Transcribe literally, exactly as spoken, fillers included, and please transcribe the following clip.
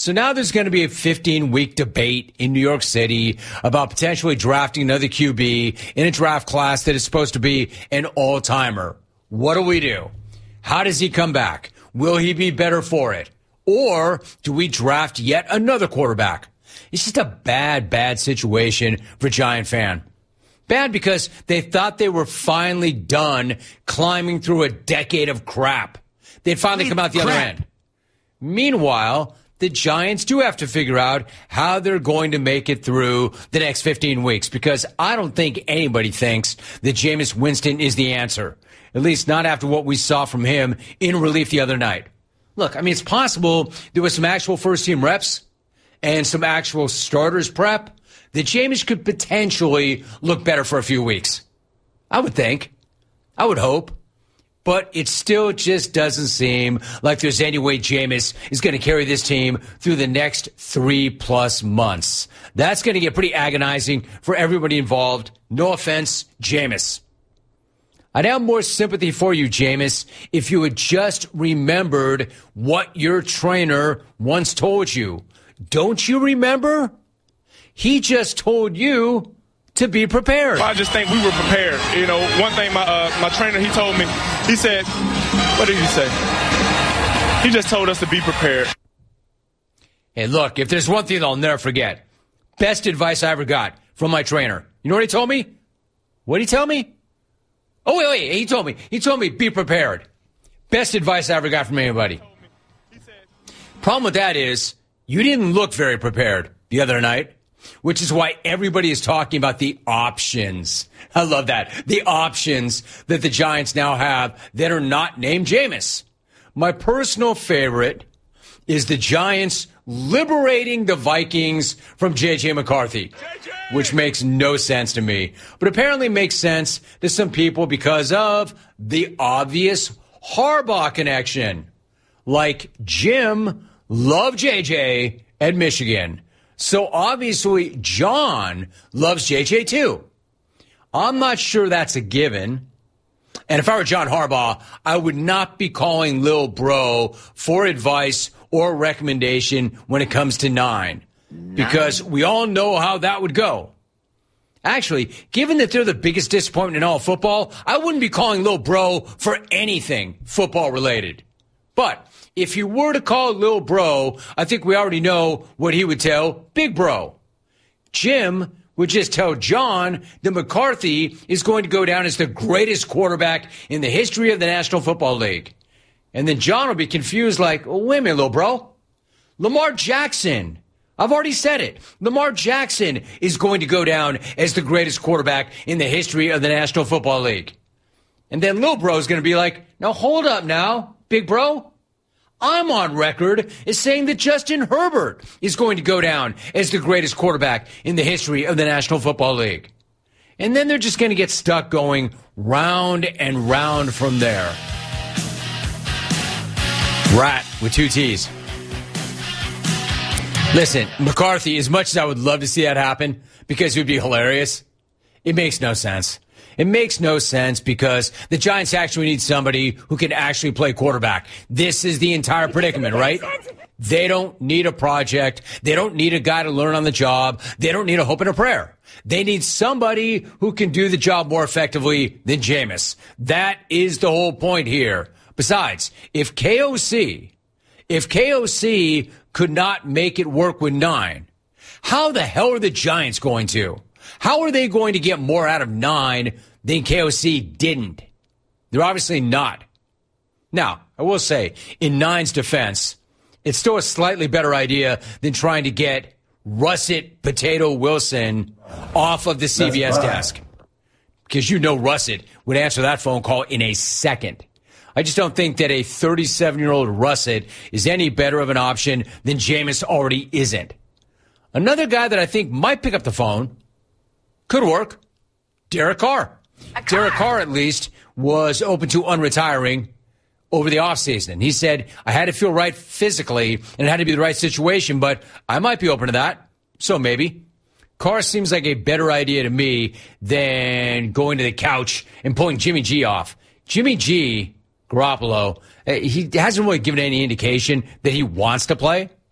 So now there's going to be a fifteen-week debate in New York City about potentially drafting another Q B in a draft class that is supposed to be an all-timer. What do we do? How does he come back? Will he be better for it? Or do we draft yet another quarterback? It's just a bad, bad situation for Giant fan. Bad because they thought they were finally done climbing through a decade of crap. They'd finally come out the crap. other end. Meanwhile, the Giants do have to figure out how they're going to make it through the next fifteen weeks, because I don't think anybody thinks that Jameis Winston is the answer, at least not after what we saw from him in relief the other night. Look, I mean, it's possible there was some actual first-team reps and some actual starters prep that Jameis could potentially look better for a few weeks. I would think. I would hope. But it still just doesn't seem like there's any way Jameis is going to carry this team through the next three-plus months. That's going to get pretty agonizing for everybody involved. No offense, Jameis. I'd have more sympathy for you, Jameis, if you had just remembered what your trainer once told you. Don't you remember? He just told you to be prepared. I just think we were prepared. You know, one thing my uh, my trainer, he told me, he said, what did he say? He just told us to be prepared. Hey, look, if there's one thing I'll never forget, best advice I ever got from my trainer. You know what he told me? What did he tell me? Oh, wait, wait, he told me. He told me, be prepared. Best advice I ever got from anybody. Problem with that is, you didn't look very prepared the other night. Which is why everybody is talking about the options. I love that. The options that the Giants now have that are not named Jameis. My personal favorite is the Giants liberating the Vikings from J J McCarthy, which makes no sense to me, but apparently makes sense to some people because of the obvious Harbaugh connection. Like Jim loved J J at Michigan. So obviously, John loves J J too. I'm not sure that's a given. And if I were John Harbaugh, I would not be calling Lil Bro for advice or recommendation when it comes to nine. nine. Because we all know how that would go. Actually, given that they're the biggest disappointment in all football, I wouldn't be calling Lil Bro for anything football related. But if you were to call Lil Bro, I think we already know what he would tell Big Bro. Jim would just tell John that McCarthy is going to go down as the greatest quarterback in the history of the National Football League. And then John will be confused like, oh, wait a minute, Lil Bro. Lamar Jackson. I've already said it. Lamar Jackson is going to go down as the greatest quarterback in the history of the National Football League. And then Lil Bro is going to be like, now hold up now, Big Bro. I'm on record as saying that Justin Herbert is going to go down as the greatest quarterback in the history of the National Football League. And then they're just going to get stuck going round and round from there. Rat with two T's. Listen, McCarthy, as much as I would love to see that happen, because it would be hilarious, it makes no sense. It makes no sense because the Giants actually need somebody who can actually play quarterback. This is the entire predicament, right? They don't need a project. They don't need a guy to learn on the job. They don't need a hope and a prayer. They need somebody who can do the job more effectively than Jameis. That is the whole point here. Besides, if K O C, if K O C could not make it work with nine, how the hell are the Giants going to? How are they going to get more out of nine than K O C didn't? They're obviously not. Now, I will say, in nine's defense, it's still a slightly better idea than trying to get Russet Potato Wilson off of the C B S desk. Because you know Russet would answer that phone call in a second. I just don't think that a thirty-seven-year-old Russet is any better of an option than Jameis already isn't. Another guy that I think might pick up the phone, could work, Derek Carr. Derek Carr, at least, was open to unretiring over the offseason. He said, I had to feel right physically, and it had to be the right situation, but I might be open to that. So maybe. Carr seems like a better idea to me than going to the couch and pulling Jimmy G off. Jimmy G, Garoppolo, he hasn't really given any indication that he wants to play.